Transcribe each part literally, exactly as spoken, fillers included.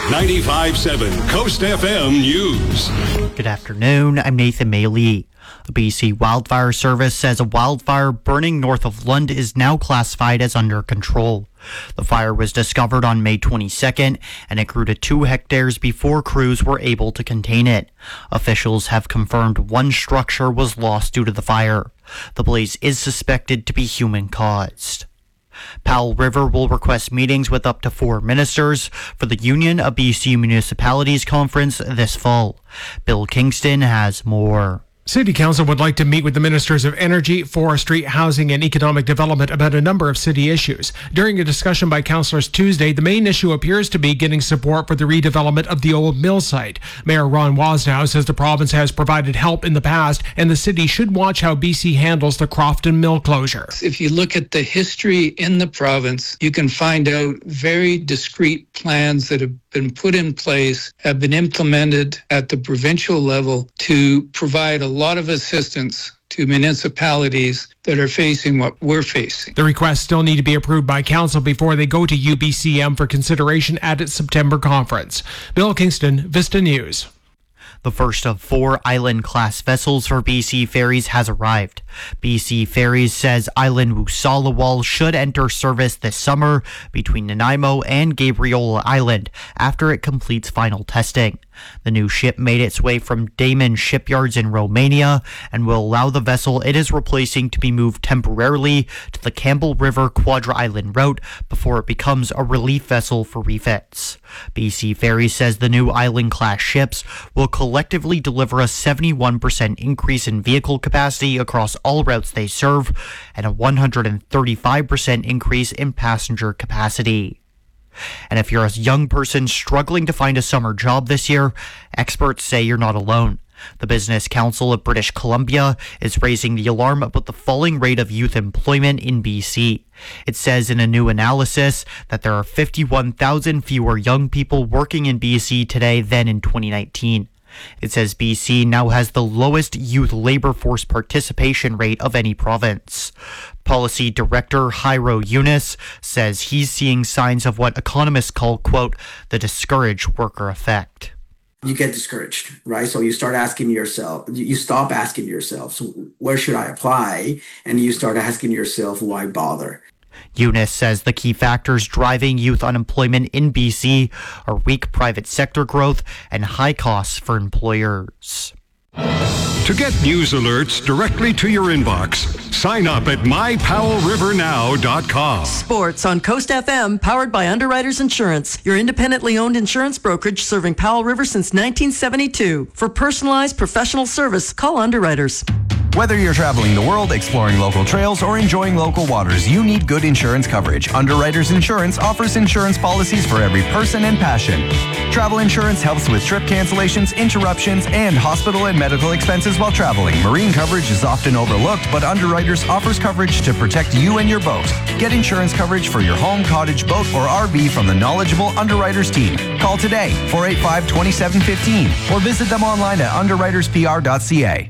ninety-five point seven Coast F M News. Good afternoon. I'm Nathan Mayley. The B C Wildfire Service says a wildfire burning north of Lund is now classified as under control. The fire was discovered on May twenty-second, and it grew to two hectares before crews were able to contain it. Officials have confirmed one structure was lost due to the fire. The blaze is suspected to be human-caused. Powell River will request meetings with up to four ministers for the Union of B C Municipalities Conference this fall. Bill Kingston has more. City Council would like to meet with the Ministers of Energy, Forestry, Housing and Economic Development about a number of city issues. During a discussion by councillors Tuesday, the main issue appears to be getting support for the redevelopment of the old mill site. Mayor Ron Wasnow says the province has provided help in the past and the city should watch how B C handles the Crofton mill closure. If you look at the history in the province, you can find out very discrete plans that have been put in place, have been implemented at the provincial level to provide a lot of assistance to municipalities that are facing what we're facing. The requests still need to be approved by council before they go to U B C M for consideration at its September conference. Bill Kingston, Vista News. The first of four Island-class vessels for B C Ferries has arrived. B C Ferries says Island Woosallawal should enter service this summer between Nanaimo and Gabriola Island after it completes final testing. The new ship made its way from Daman shipyards in Romania and will allow the vessel it is replacing to be moved temporarily to the Campbell River Quadra Island route before it becomes a relief vessel for refits. B C Ferries says the new Island-class ships will collectively deliver a seventy-one percent increase in vehicle capacity across all routes they serve and a one hundred thirty-five percent increase in passenger capacity. And if you're a young person struggling to find a summer job this year, experts say you're not alone. The Business Council of British Columbia is raising the alarm about the falling rate of youth employment in B C. It says in a new analysis that there are fifty-one thousand fewer young people working in B C today than in twenty nineteen. It says B C now has the lowest youth labor force participation rate of any province. Policy Director Jairo Yunus says he's seeing signs of what economists call, quote, the discouraged worker effect. You get discouraged, right? So you start asking yourself, you stop asking yourself, so where should I apply? And you start asking yourself, why bother? Yunus says the key factors driving youth unemployment in B C are weak private sector growth and high costs for employers. To get news alerts directly to your inbox, sign up at my powell river now dot com. Sports on Coast F M, powered by Underwriters Insurance, your independently owned insurance brokerage serving Powell River since nineteen seventy-two. For personalized professional service, call Underwriters. Whether you're traveling the world, exploring local trails, or enjoying local waters, you need good insurance coverage. Underwriters Insurance offers insurance policies for every person and passion. Travel insurance helps with trip cancellations, interruptions, and hospital and medical expenses while traveling. Marine coverage is often overlooked, but Underwriters offers coverage to protect you and your boat. Get insurance coverage for your home, cottage, boat, or R V from the knowledgeable Underwriters team. Call today, four eight five, two seven one five, or visit them online at underwriters p r dot c a.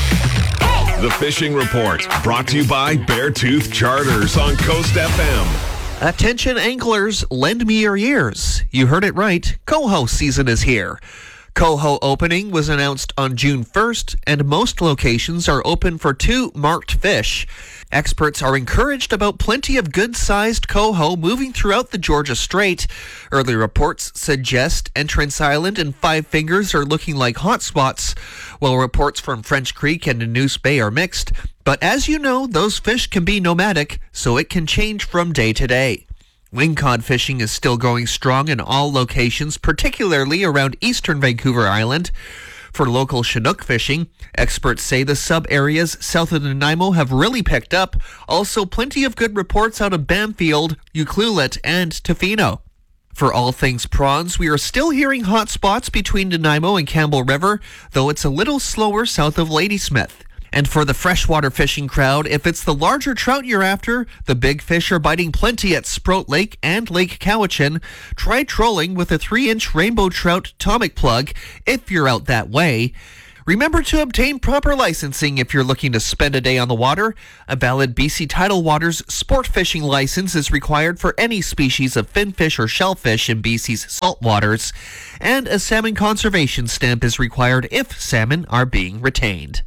The Fishing Report, brought to you by Beartooth Charters on Coast F M. Attention anglers, lend me your ears. You heard it right. Coho season is here. Coho opening was announced on June first, and most locations are open for two marked fish. Experts are encouraged about plenty of good-sized coho moving throughout the Georgia Strait. Early reports suggest Entrance Island and Five Fingers are looking like hotspots, while reports from French Creek and Nanoose Bay are mixed. But as you know, those fish can be nomadic, so it can change from day to day. Wingcod fishing is still going strong in all locations, particularly around eastern Vancouver Island. For local Chinook fishing, experts say the sub-areas south of Nanaimo have really picked up. Also, plenty of good reports out of Bamfield, Ucluelet, and Tofino. For all things prawns, we are still hearing hot spots between Nanaimo and Campbell River, though it's a little slower south of Ladysmith. And for the freshwater fishing crowd, if it's the larger trout you're after, the big fish are biting plenty at Sprout Lake and Lake Cowichan. Try trolling with a three-inch rainbow trout Tomic plug if you're out that way. Remember to obtain proper licensing if you're looking to spend a day on the water. A valid B C Tidal Waters sport fishing license is required for any species of finfish or shellfish in B C's salt waters, and a salmon conservation stamp is required if salmon are being retained.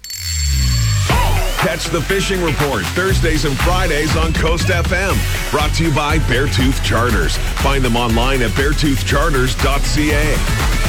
Catch the Fishing Report Thursdays and Fridays on Coast F M. Brought to you by Beartooth Charters. Find them online at beartooth charters dot c a.